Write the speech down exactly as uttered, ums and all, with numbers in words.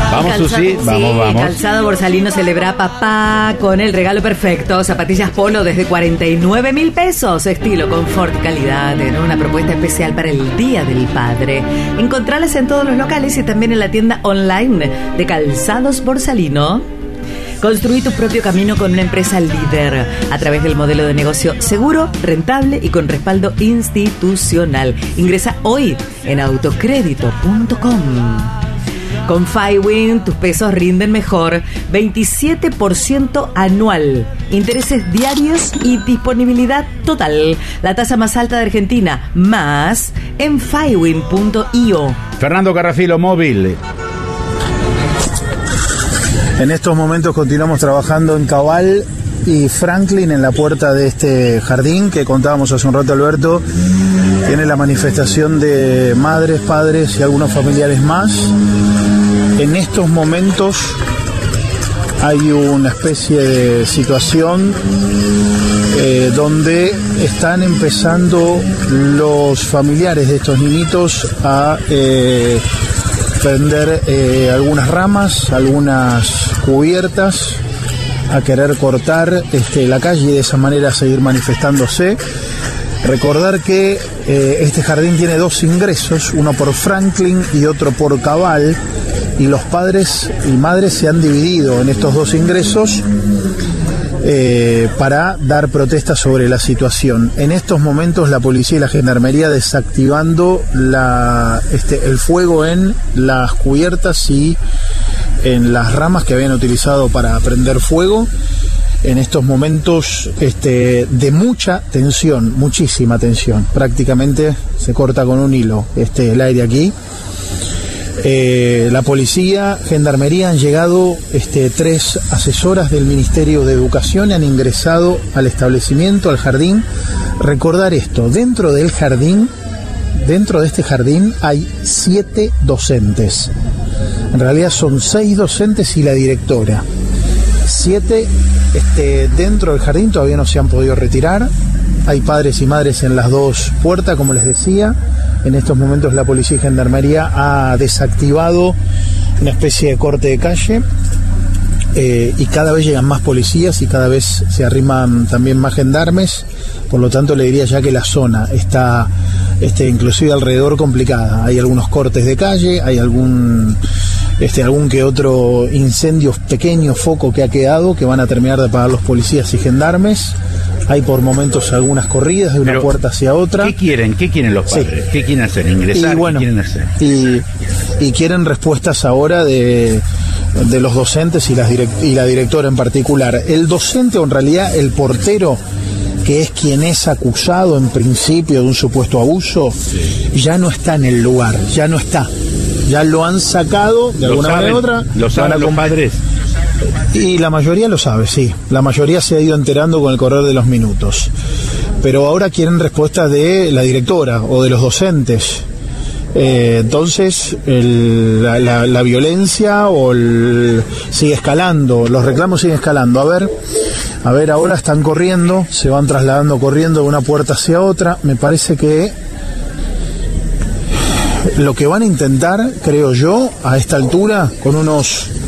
Vamos, Calza- Susi, vamos, sí, vamos. Calzado Borsalino celebra a papá con el regalo perfecto. Zapatillas Polo desde cuarenta y nueve mil pesos. Estilo, confort y calidad en una propuesta especial para el Día del Padre. Encontralas en todos los locales y también en la tienda online de Calzados Borsalino. Construí tu propio camino con una empresa líder a través del modelo de negocio seguro, rentable y con respaldo institucional. Ingresa hoy en autocrédito punto com. Con Fywin tus pesos rinden mejor, veintisiete por ciento anual, intereses diarios y disponibilidad total. La tasa más alta de Argentina, más en fywin punto io. Fernando Carrafilo, móvil. En estos momentos continuamos trabajando en Cabal y Franklin, en la puerta de este jardín que contábamos hace un rato, Alberto. Tiene la manifestación de madres, padres y algunos familiares más. En estos momentos hay una especie de situación eh, donde están empezando los familiares de estos niñitos a eh, prender eh, algunas ramas, algunas cubiertas, a querer cortar este, la calle y de esa manera seguir manifestándose. Recordar que eh, este jardín tiene dos ingresos, uno por Franklin y otro por Cabal, y los padres y madres se han dividido en estos dos ingresos eh, para dar protesta sobre la situación. En estos momentos la policía y la gendarmería desactivando la, este, el fuego en las cubiertas y en las ramas que habían utilizado para prender fuego. En estos momentos este, de mucha tensión, muchísima tensión, prácticamente se corta con un hilo este, el aire aquí. Eh, la policía, gendarmería han llegado este, tres asesoras del Ministerio de Educación, han ingresado al establecimiento, al jardín. Recordar esto, dentro del jardín, dentro de este jardín hay siete docentes. En realidad son seis docentes y la directora. Siete este, dentro del jardín todavía no se han podido retirar. Hay padres y madres en las dos puertas, como les decía. En estos momentos la policía y gendarmería ha desactivado una especie de corte de calle eh, y cada vez llegan más policías y cada vez se arriman también más gendarmes. Por lo tanto, le diría ya que la zona está este, inclusive alrededor complicada. Hay algunos cortes de calle, hay algún este, algún que otro incendio pequeño, foco que ha quedado, que van a terminar de apagar los policías y gendarmes. Hay por momentos algunas corridas de una Pero, puerta hacia otra. ¿Qué quieren? ¿Qué quieren los padres? Sí. ¿Qué quieren hacer? ¿Ingresar? Y bueno, ¿Qué quieren hacer? Y, y quieren respuestas ahora de, de los docentes y, las direct, y la directora en particular. El docente, o en realidad el portero, que es quien es acusado en principio de un supuesto abuso, sí, ya no está en el lugar, ya no está. Ya lo han sacado de alguna manera u otra. ¿Lo saben los padres? Y la mayoría lo sabe, sí. La mayoría se ha ido enterando con el correr de los minutos. Pero ahora quieren respuestas de la directora o de los docentes. Eh, entonces, el, la, la, la violencia o el, sigue escalando, los reclamos siguen escalando. A ver, a ver, ahora están corriendo, se van trasladando corriendo de una puerta hacia otra. Me parece que lo que van a intentar, creo yo, a esta altura, con unos